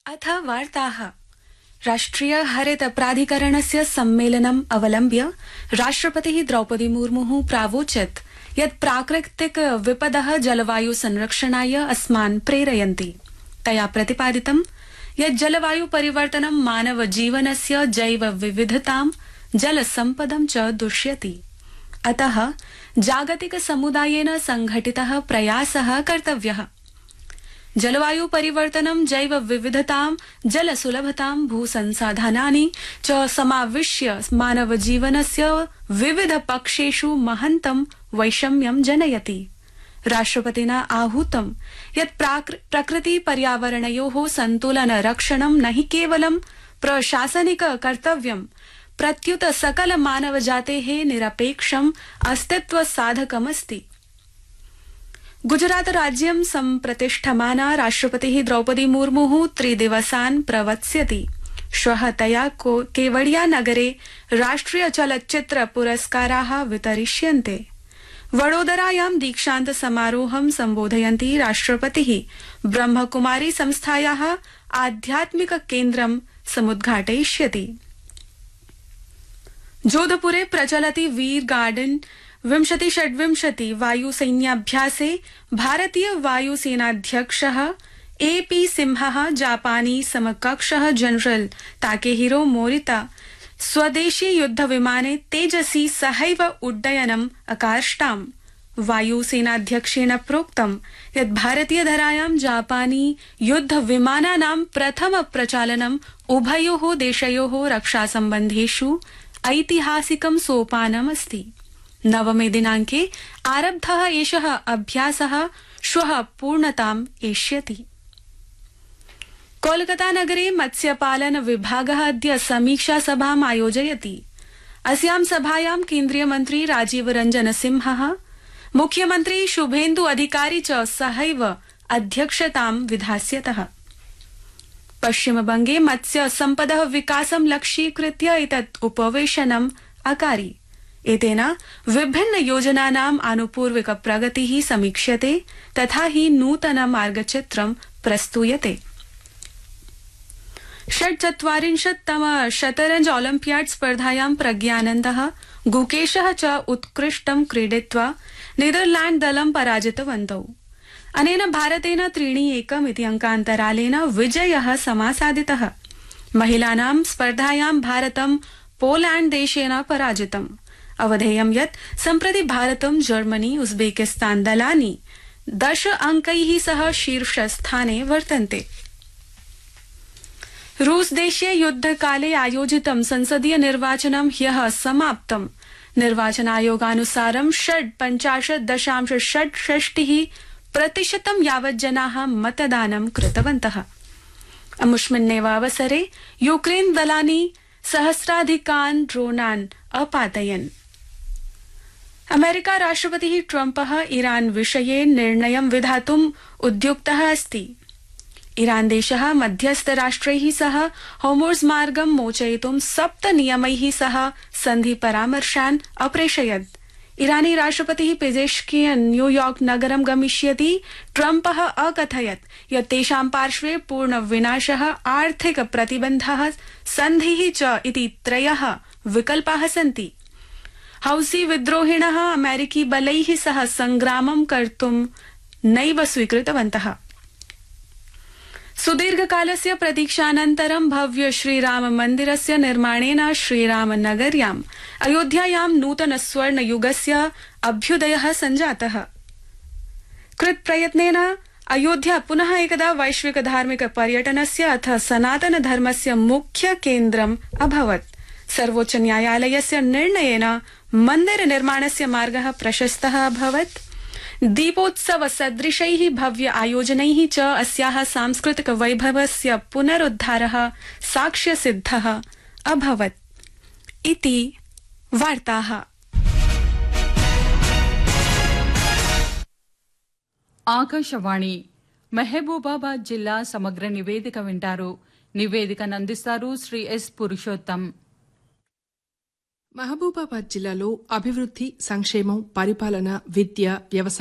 अथ वार्ताः। राष्ट्रिय हरित प्राधिकरणस्य सम्मेलनम् अवलम्ब्य राष्ट्रपतिः द्रौपदी मुर्मुः प्रावोचत् यत् प्राकृतिक विपदः जलवायु संरक्षणाय अस्मान् प्रेरयन्ति। तया प्रतिपादितं यत् जलवायु परिवर्तनं मानव जीवनस्य जैव विविधतां जलसम्पदं च दुष्यति। अतः जागतिक समुदायेन संघटितः प्रयासः कर्तव्यः। जलवायु परिवर्तनं जैव विविधतां जलसुलभतां भूसंसाधनानि च समाविश्य मानव जीवनस्य विविध पक्षेषु महन्तं वैषम्यं जनयति। राष्ट्रपतिना आहूतं यत् प्रकृति पर्यावरणयोः सन्तुलन रक्षणं न हि केवलं प्रशासनिक कर्तव्यं प्रत्युत सकल मानवजातेः निरपेक्षम् अस्तित्व साधकमस्ति। गुजरात राज्यं सम्प्रतिष्ठमाना राष्ट्रपतिः द्रौपदी मुर्मुः 3 दिवसान् प्रवत्स्यति। श्वः तया केवडिया नगरे राष्ट्रिय चलच्चित्र पुरस्काराः वितरिष्यन्ते। वडोदरायां दीक्षान्त समारोहं सम्बोधयन्ती राष्ट्रपतिः ब्रह्मकुमारी संस्थायाः आध्यात्मिक केन्द्रं समुद्घाटयिष्यति। जोधपुरे प्रचलति वीर गार्डन 2026 वायुसैन्याभ्यासे भारतीय वायुसेनाध्यक्षः एपी सिंहः जापानी समकक्षः जनरल ताकेहिरो मोरिता स्वदेशी युद्धविमाने तेजसी सहैव उड्डयनम् अकार्ष्टाम्। वायुसेनाध्यक्षेण प्रोक्तं यत् भारतीयधरायां जापानी युद्धविमानानां प्रथम प्रचालनम् उभयोः देशयोः रक्षासम्बन्धेषु ऐतिहासिकं सोपानमस्ति। 9 दिनाङ्के आरब्धः एषः अभ्यासः श्वः पूर्णताम् एष्यति। कोलकाता नगरे मत्स्यपालन विभागः अद्य समीक्षा सभाम् आयोजयति। अस्यां सभायां केन्द्रीय मन्त्री राजीव रञ्जन सिंहः मुख्यमन्त्री शुभेन्दु अधिकारी च सहैव अध्यक्षतां विधास्यतः। पश्चिमबंगे मत्स्य सम्पदः विकासं लक्ष्यीकृत्य एतत् उपवेशनम् अकारि। एतेन विभिन्न योजनानाम् आनुपूर्विक प्रगतिः समीक्ष्यते तथा हि नूतन मार्गचित्रं प्रस्तूयते। 46तम शतरंज ओलम्पियाड स्पर्धायां प्रज्ञानन्दः गुकेशः च उत्कृष्टं क्रीडित्वा नीदरलैंड दलं पराजितवन्तौ। अनेन भारतेन 3-1 इति अंकान्तरालेन विजयः समासादितः। महिलानां स्पर्धायां भारतं पोलैंड देशेन पराजितम्। अवधेयं यत् सम्प्रति भारतं जर्मनी उज्बेकिस्तान दलानि 10 अंकैः सह शीर्षस्थाने वर्तन्ते। रूस देशे युद्धकाले आयोजितं संसदीय निर्वाचनं ह्यः समाप्तम्। निर्वाचनायोगानुसारं 50.66% यावत् जनाः मतदानं कृतवन्तः। अमुष्मिन्नेव अवसरे यूक्रेन दलानि सहस्राधिकान् ड्रोनान् अपातयन्। अमेरिका राष्ट्रपतिः ट्रम्पः ईरान विषये निर्णयं विधातुम् उद्युक्तः अस्ति। ईरान देशः मध्यस्थराष्ट्रैः सह होर्मुज़ मार्गं मोचयितुं 7 नियमैः सह सन्धि परामर्शान् अप्रेषयत्। ईरानी राष्ट्रपतिः पेजेश्कियन् न्यूयॉर्क नगरं गमिष्यति। ट्रम्पः अकथयत् यत् तेषां पार्श्वे पूर्ण विनाशः, आर्थिक प्रतिबन्धः, सन्धिः च इति 3 विकल्पाः सन्ति। हौसी विद्रोहिणः अमेरिकी बलैः सह संग्रामं कर्तुं नैव स्वीकृतवन्तः। सुदीर्घकालस्य प्रतीक्षानन्तरं भव्य श्रीराम मन्दिरस्य निर्माणेन श्रीरामनगर्याम् अयोध्यायां नूतन स्वर्ण युगस्य अभ्युदयः सञ्जातः। कृतप्रयत्नेन अयोध्या पुनः एकदा वैश्विक धार्मिक पर्यटनस्य अथ सनातन धर्मस्य मुख्य केन्द्रम् अभवत्। सर्वोच्च न्यायालयस्य निर्णयेन मन्दिर निर्माणस्य मार्गः प्रशस्तः अभवत्। दीपोत्सव सदृशैः भव्य आयोजनैः च अस्याः सांस्कृतिक वैभवस्य पुनरुद्धारः साक्ष्यसिद्धः अभवत् इति वार्ताः। ఆకాశవాణి మహబూబాబాద్ జిల్లా సమగ్ర నివేదిక వింటారు. నివేదికను అందిస్తారు శ్రీ ఎస్ పురుషోత్తం. మహబూబాబాద్ జిల్లాలో అభివృద్ధి, సంక్షేమం, పరిపాలన, విద్య, వ్యవసాయం